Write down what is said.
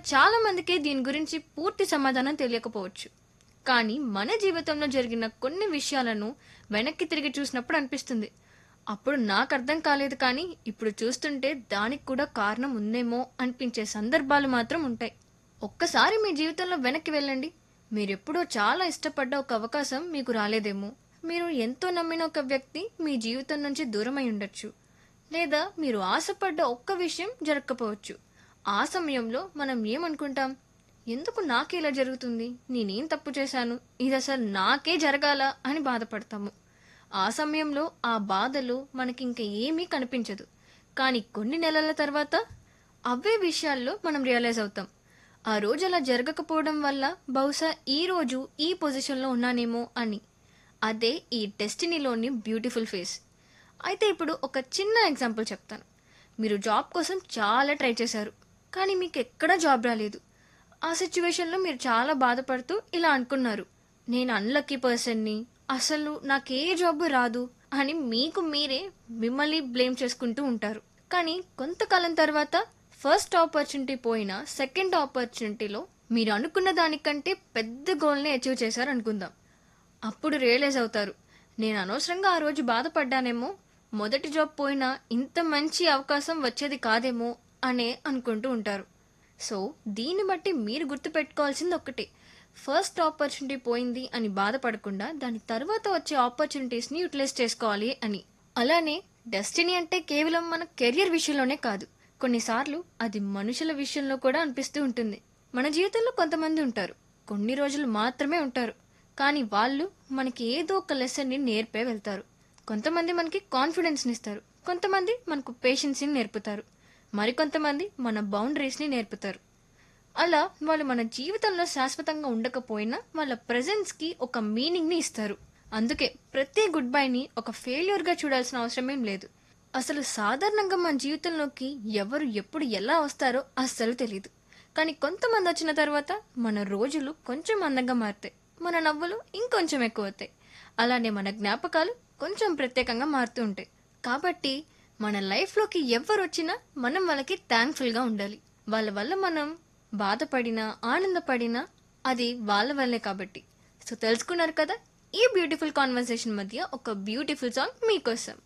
చాలా మందికి దీని గురించి పూర్తి సమాధానం తెలియకపోవచ్చు. కానీ మన జీవితంలో జరిగిన కొన్ని విషయాలను వెనక్కి తిరిగి చూసినప్పుడు అనిపిస్తుంది, అప్పుడు నాకు అర్థం కాలేదు కానీ ఇప్పుడు చూస్తుంటే దానికి కూడా కారణం ఉందేమో అనిపించే సందర్భాలు మాత్రం ఉంటాయి. ఒక్కసారి మీ జీవితంలో వెనక్కి వెళ్ళండి. మీరెప్పుడో చాలా ఇష్టపడ్డ ఒక అవకాశం మీకు రాలేదేమో. మీరు ఎంతో నమ్మిన ఒక వ్యక్తి మీ జీవితం నుంచి దూరమై ఉండొచ్చు. లేదా మీరు ఆశపడ్డ ఒక్క విషయం జరగకపోవచ్చు. ఆ సమయంలో మనం ఏమనుకుంటాం? ఎందుకు నాకే ఇలా జరుగుతుంది? నేనేం తప్పు చేశాను? ఇది అసలు నాకే జరగాల అని బాధపడతాము. ఆ సమయంలో ఆ బాధలో మనకింక ఏమీ కనిపించదు. కానీ కొన్ని నెలల తర్వాత అవే విషయాల్లో మనం రియలైజ్ అవుతాం, ఆ రోజు అలా జరగకపోవడం వల్ల బహుశా ఈ రోజు ఈ పొజిషన్లో ఉన్నానేమో అని. అదే ఈ డెస్టినీలోని బ్యూటిఫుల్ ఫేస్. అయితే ఇప్పుడు ఒక చిన్న ఎగ్జాంపుల్ చెప్తాను. మీరు జాబ్ కోసం చాలా ట్రై చేశారు, కానీ మీకు ఎక్కడా జాబ్ రాలేదు. ఆ సిచ్యువేషన్లో మీరు చాలా బాధపడుతూ ఇలా అనుకున్నారు, నేను అన్లక్కీ పర్సన్ని, అసలు నాకే జాబ్ రాదు అని మీకు మీరే మిమ్మల్ని బ్లేమ్ చేసుకుంటూ ఉంటారు. కానీ కొంతకాలం తర్వాత ఫస్ట్ ఆపర్చునిటీ పోయినా సెకండ్ ఆపర్చునిటీలో మీరు అనుకున్న దానికంటే పెద్ద గోల్ని అచీవ్ చేశారు అనుకుందాం. అప్పుడు రియలైజ్ అవుతారు, నేను అనవసరంగా ఆ రోజు బాధపడ్డానేమో, మొదటి జాబ్ పోయినా ఇంత మంచి అవకాశం వచ్చేది కాదేమో అనే అనుకుంటూ ఉంటారు. సో దీన్ని బట్టి మీరు గుర్తుపెట్టుకోవాల్సింది ఒక్కటే, ఫస్ట్ ఆపర్చునిటీ పోయింది అని బాధపడకుండా దాని తర్వాత వచ్చే ఆపర్చునిటీస్ని యూటిలైజ్ చేసుకోవాలి అని. అలానే డెస్టినీ అంటే కేవలం మన కెరియర్ విషయంలోనే కాదు, కొన్నిసార్లు అది మనుషుల విషయంలో కూడా అనిపిస్తూ ఉంటుంది. మన జీవితంలో కొంతమంది ఉంటారు, కొన్ని రోజులు మాత్రమే ఉంటారు, కానీ వాళ్ళు మనకి ఏదో ఒక లెసన్ని నేర్పే వెళ్తారు. కొంతమంది మనకి కాన్ఫిడెన్స్ని ఇస్తారు, కొంతమంది మనకు పేషెన్స్ని నేర్పుతారు, మరికొంతమంది మన బౌండరీస్ని నేర్పుతారు. అలా వాళ్ళు మన జీవితంలో శాశ్వతంగా ఉండకపోయినా వాళ్ళ ప్రెజెన్స్కి ఒక మీనింగ్ని ఇస్తారు. అందుకే ప్రతి గుడ్ బైని ఒక ఫెయిల్యూర్గా చూడాల్సిన అవసరం ఏం లేదు. అసలు సాధారణంగా మన జీవితంలోకి ఎవరు ఎప్పుడు ఎలా వస్తారో అస్సలు తెలియదు. కానీ కొంతమంది వచ్చిన తర్వాత మన రోజులు కొంచెం అందంగా మారుతాయి, మన నవ్వులు ఇంకొంచెం ఎక్కువ అవుతాయి. అలానే మన జ్ఞాపకాలు కొంచెం ప్రత్యేకంగా మారుతూ ఉంటాయి. కాబట్టి మన లైఫ్లోకి ఎవరు వచ్చినా మనం వాళ్ళకి థ్యాంక్ఫుల్గా ఉండాలి. వాళ్ళ వల్ల మనం బాధపడినా ఆనందపడినా అది వాళ్ళ వల్లే కాబట్టి. సో తెలుసుకున్నారు కదా, ఈ బ్యూటిఫుల్ కాన్వర్సేషన్ మధ్య ఒక బ్యూటిఫుల్ సాంగ్ మీకోసం.